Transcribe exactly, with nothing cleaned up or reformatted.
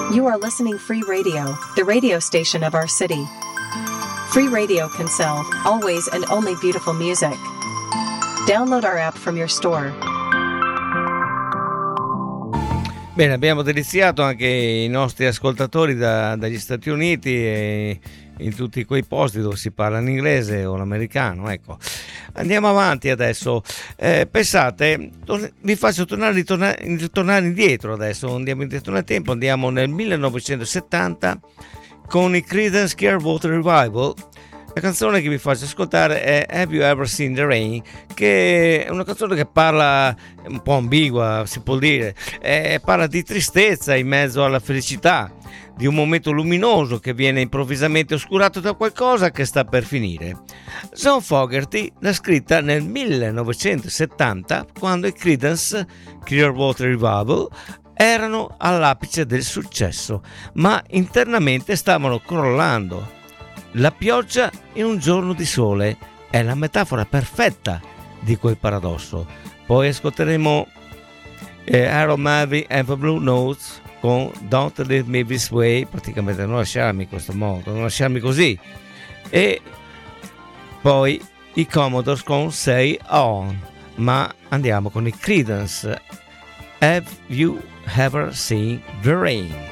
You are listening Free Radio, the radio station of our city. Free Radio can sell always and only beautiful music. Download our app from your store. Bene, abbiamo deliziato anche i nostri ascoltatori da, dagli Stati Uniti e in tutti quei posti dove si parla l'inglese o l'americano. Ecco, andiamo avanti adesso. Eh, pensate, tor- vi faccio tornare, ritornare, ritornare indietro adesso, andiamo indietro nel tempo, andiamo nel millenovecentosettanta con i Creedence Clearwater Revival. La canzone che vi faccio ascoltare è Have You Ever Seen the Rain, che è una canzone che parla, un po' ambigua si può dire, eh, parla di tristezza in mezzo alla felicità, di un momento luminoso che viene improvvisamente oscurato da qualcosa che sta per finire. John Fogerty l'ha scritta nel millenovecentosettanta, quando i Creedence Clearwater Revival erano all'apice del successo, ma internamente stavano crollando. La pioggia in un giorno di sole è la metafora perfetta di quel paradosso. Poi ascolteremo eh, Aaron Mavi and the Blue Notes con Don't Leave Me This Way, praticamente non lasciarmi in questo modo, non lasciarmi così, e poi i Commodores con Say On. Ma andiamo con i Creedence. Have You Ever Seen the Rain?